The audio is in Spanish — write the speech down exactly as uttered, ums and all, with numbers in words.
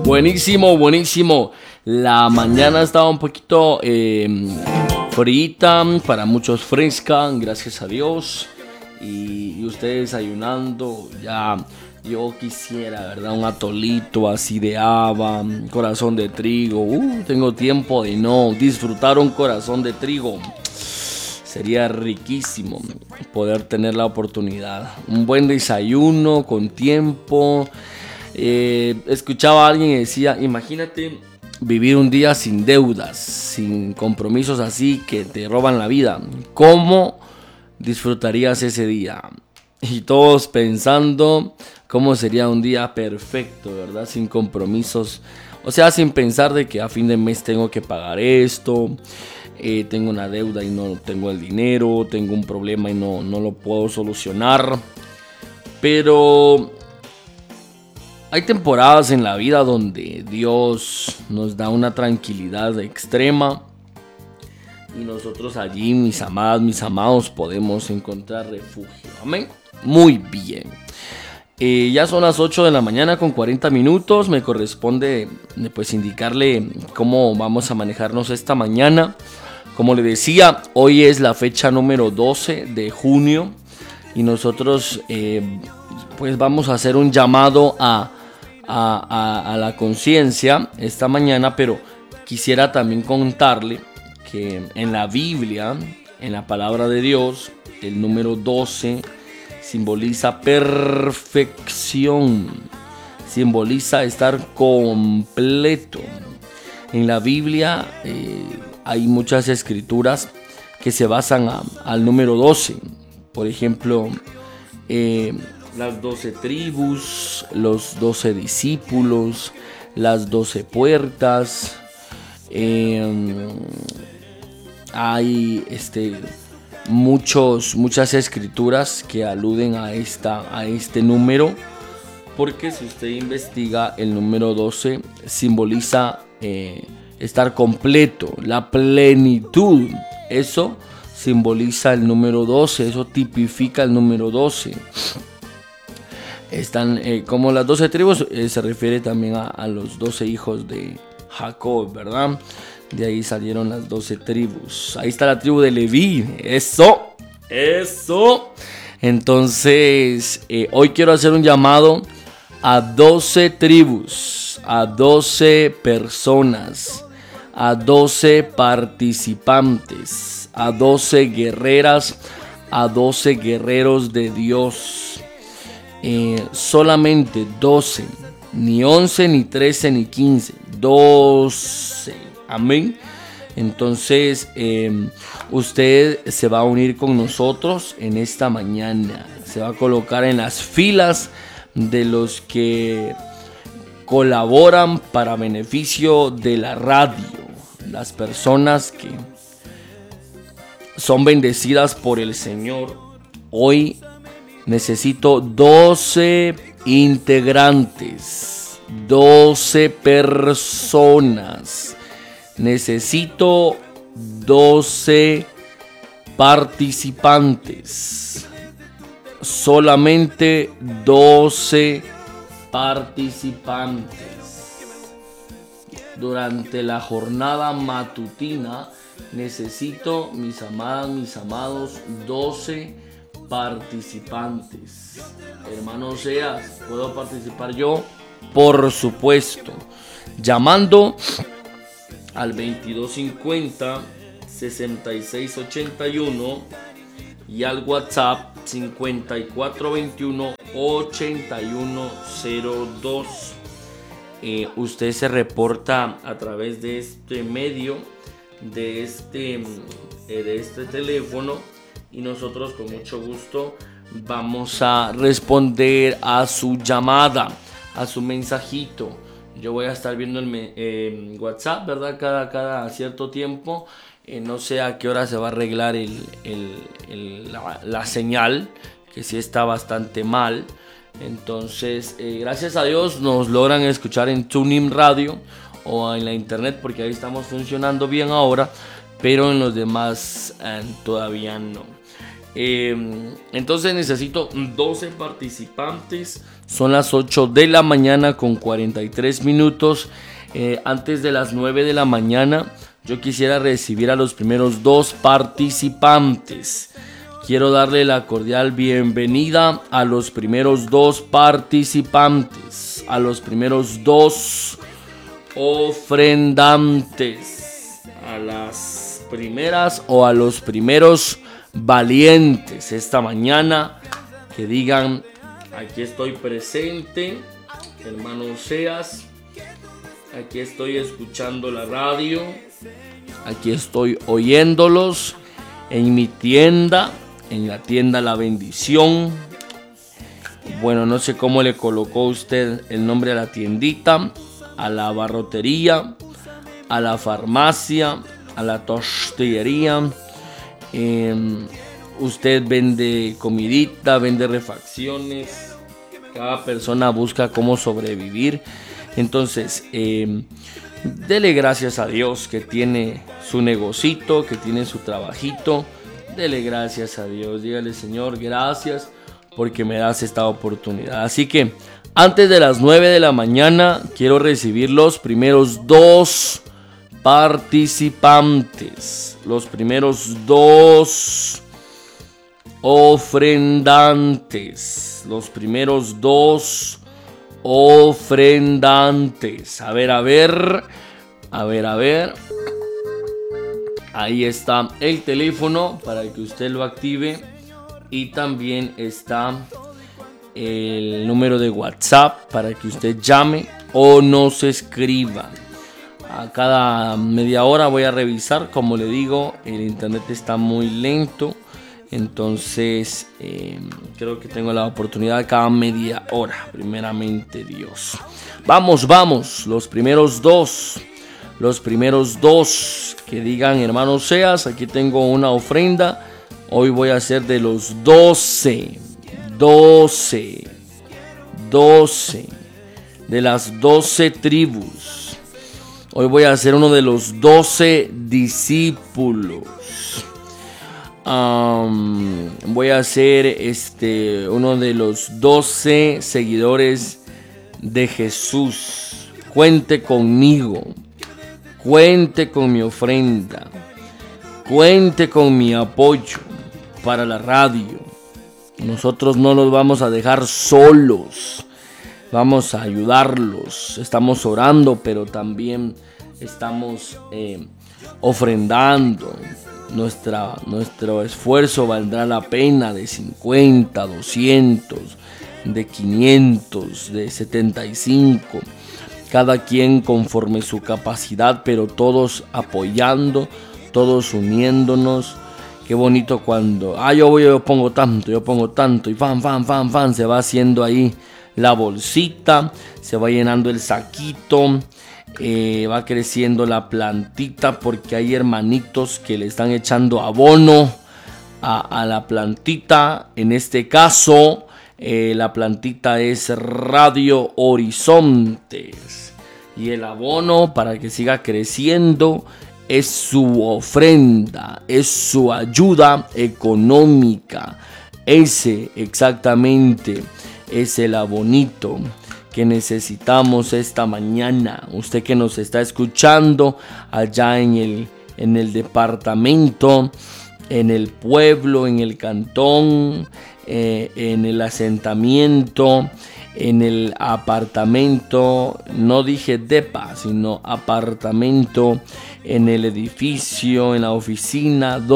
Buenísimo, buenísimo. La mañana estaba un poquito eh, frita, para muchos fresca, gracias a Dios. Y, y ustedes desayunando, ya yo quisiera, ¿verdad? Un atolito así de haba, corazón de trigo. Uh, tengo tiempo de no disfrutar un corazón de trigo. Sería riquísimo poder tener la oportunidad. Un buen desayuno con tiempo. Eh, escuchaba a alguien y decía, imagínate vivir un día sin deudas, sin compromisos así que te roban la vida. ¿Cómo disfrutarías ese día? Y todos pensando cómo sería un día perfecto, ¿verdad? Sin compromisos. O sea, sin pensar de que a fin de mes tengo que pagar esto. Eh, tengo una deuda y no tengo el dinero. Tengo un problema y no, no lo puedo solucionar. Pero hay temporadas en la vida donde Dios nos da una tranquilidad extrema y nosotros allí, mis amadas, mis amados, podemos encontrar refugio. Amén. Muy bien. Eh, ya son las ocho de la mañana con cuarenta minutos. Me corresponde pues indicarle cómo vamos a manejarnos esta mañana. Como le decía, hoy es la fecha número doce de junio y nosotros eh, pues vamos a hacer un llamado a A, a, a la conciencia esta mañana, pero quisiera también contarle que en la Biblia, en la palabra de Dios, el número doce simboliza perfección, simboliza estar completo. En la Biblia eh, hay muchas escrituras que se basan a, al número doce. Por ejemplo, eh, las doce tribus, los doce discípulos, las doce puertas. Eh, hay este, muchos, muchas escrituras que aluden a, esta, a este número. Porque si usted investiga, el número doce simboliza eh, estar completo, la plenitud. Eso simboliza el número doce, eso tipifica el número doce. Están eh, como las doce tribus, eh, se refiere también a, a los doce hijos de Jacob, ¿verdad? De ahí salieron las doce tribus. Ahí está la tribu de Leví. Eso, eso. Entonces, eh, hoy quiero hacer un llamado a doce tribus, a doce personas, a doce participantes, a doce guerreras, a doce guerreros de Dios. Eh, solamente doce, ni once, ni trece, ni quince, doce. Amén. Entonces eh, usted se va a unir con nosotros en esta mañana. Se va a colocar en las filas de los que colaboran para beneficio de la radio. Las personas que son bendecidas por el Señor. Hoy necesito doce integrantes, doce personas. Necesito doce participantes. Solamente doce participantes. Durante la jornada matutina necesito, mis amadas, mis amados, doce participantes. Hermano Seas, ¿puedo participar yo? Por supuesto. Llamando al veintidós cincuenta, sesenta y seis ochenta y uno y al WhatsApp cincuenta y cuatro veintiuno, ochenta y uno cero dos. Eh, usted se reporta a través de este medio, de este, eh, de este teléfono, y nosotros con mucho gusto vamos a responder a su llamada, a su mensajito. Yo voy a estar viendo el eh, WhatsApp, ¿verdad? Cada, cada cierto tiempo. Eh, no sé a qué hora se va a arreglar el, el, el, la, la señal, que sí está bastante mal. Entonces, eh, gracias a Dios nos logran escuchar en TuneIn Radio o en la internet, porque ahí estamos funcionando bien ahora, pero en los demás eh, todavía no. Eh, entonces necesito doce participantes. Son las ocho de la mañana con cuarenta y tres minutos. Eh, antes de las nueve de la mañana, yo quisiera recibir a los primeros dos participantes. Quiero darle la cordial bienvenida a los primeros dos participantes, a los primeros dos ofrendantes, a las primeras o a los primeros valientes esta mañana que digan: aquí estoy presente, hermano Oseas, aquí estoy escuchando la radio, aquí estoy oyéndolos en mi tienda, en la tienda La Bendición. Bueno, no sé cómo le colocó usted el nombre a la tiendita, a la barrotería, a la farmacia, a la tostería. Eh, usted vende comidita, vende refacciones. Cada persona busca cómo sobrevivir. Entonces, eh, dele gracias a Dios que tiene su negocito, que tiene su trabajito. Dele gracias a Dios. Dígale: Señor, gracias porque me das esta oportunidad. Así que antes de las nueve de la mañana quiero recibir los primeros dos participantes, los primeros dos ofrendantes, los primeros dos ofrendantes. A ver, a ver, a ver, a ver. Ahí está el teléfono para que usted lo active y también está el número de WhatsApp para que usted llame o nos escriba. A cada media hora voy a revisar. Como le digo, el internet está muy lento, entonces eh, creo que tengo la oportunidad cada media hora, primeramente Dios. Vamos, vamos, los primeros dos, los primeros dos que digan: hermano Oseas, aquí tengo una ofrenda. Hoy voy a hacer de los doce, doce, doce, de las doce tribus. Hoy voy a hacer uno de los doce discípulos. Um, voy a hacer este, uno de los doce seguidores de Jesús. Cuente conmigo. Cuente con mi ofrenda. Cuente con mi apoyo para la radio. Nosotros no los vamos a dejar solos. Vamos a ayudarlos. Estamos orando, pero también estamos eh, ofrendando. Nuestra, nuestro esfuerzo valdrá la pena, de cincuenta, doscientos, de quinientos, de setenta y cinco. Cada quien conforme su capacidad, pero todos apoyando, todos uniéndonos. Qué bonito cuando, ah, yo voy, yo pongo tanto, yo pongo tanto, y fan, fan, fan, fan, se va haciendo ahí la bolsita, se va llenando el saquito, eh, va creciendo la plantita, porque hay hermanitos que le están echando abono a, a la plantita. En este caso, eh, la plantita es Radio Horizontes, y el abono para que siga creciendo es su ofrenda, es su ayuda económica. Ese exactamente es el abonito que necesitamos esta mañana. Usted que nos está escuchando allá en el, en el departamento, en el pueblo, en el cantón, eh, en el asentamiento, en el apartamento, no dije depa, sino apartamento, en el edificio, en la oficina,